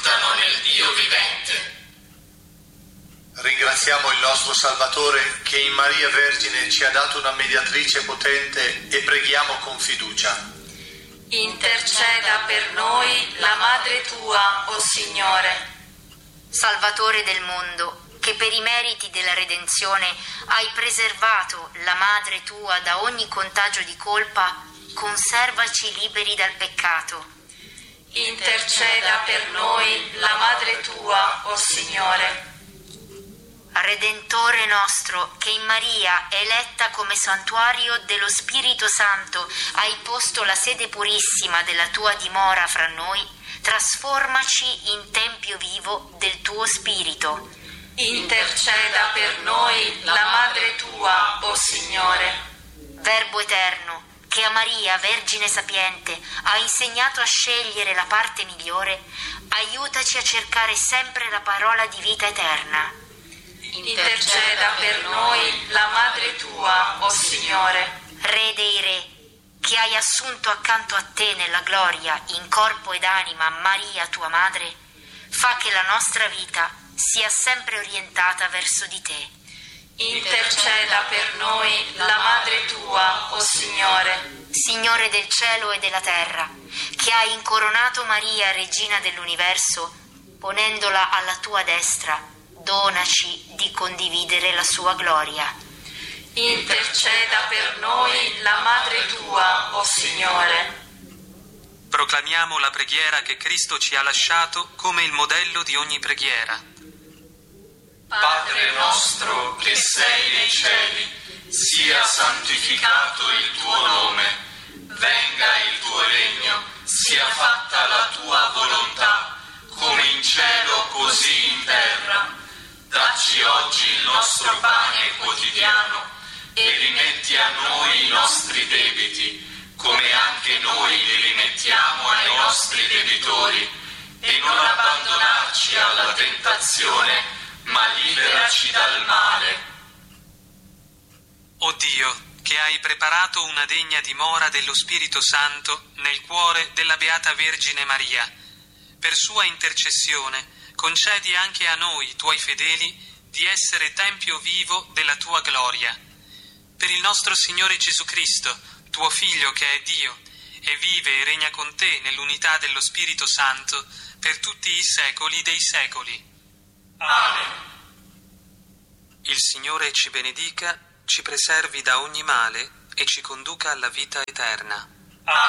risultano nel Dio vivente. Ringraziamo il nostro Salvatore che in Maria Vergine ci ha dato una mediatrice potente e preghiamo con fiducia. Interceda per noi la Madre tua, o Signore. Salvatore del mondo, che per i meriti della redenzione hai preservato la Madre tua da ogni contagio di colpa, conservaci liberi dal peccato. Interceda per noi la Madre tua, o Signore. Redentore nostro, che in Maria, eletta come santuario dello Spirito Santo, hai posto la sede purissima della tua dimora fra noi, trasformaci in tempio vivo del tuo Spirito. Interceda per noi la Madre tua, o Signore. Verbo eterno, che a Maria, Vergine sapiente, ha insegnato a scegliere la parte migliore, aiutaci a cercare sempre la parola di vita eterna. Interceda per noi la Madre tua, o Signore. Re dei re, che hai assunto accanto a te nella gloria, in corpo ed anima, Maria tua Madre, fa che la nostra vita sia sempre orientata verso di te. Interceda per noi la Madre tua, o Signore. Signore del cielo e della terra, che hai incoronato Maria, Regina dell'universo, ponendola alla tua destra, donaci di condividere la sua gloria. Interceda per noi la Madre tua, o Signore. Proclamiamo la preghiera che Cristo ci ha lasciato come il modello di ogni preghiera. Padre nostro che sei nei cieli, sia santificato il tuo nome, venga il tuo regno, sia fatta la tua volontà, come in cielo così in terra. Dacci oggi il nostro pane quotidiano e rimetti a noi i nostri debiti, come anche noi li rimettiamo ai nostri debitori, e non abbandonarci alla tentazione, ma liberaci dal male. O Dio, che hai preparato una degna dimora dello Spirito Santo nel cuore della Beata Vergine Maria, per sua intercessione concedi anche a noi, tuoi fedeli, di essere tempio vivo della tua gloria. Per il nostro Signore Gesù Cristo, tuo Figlio che è Dio, e vive e regna con te nell'unità dello Spirito Santo, per tutti i secoli dei secoli. Amen. Il Signore ci benedica, ci preservi da ogni male e ci conduca alla vita eterna.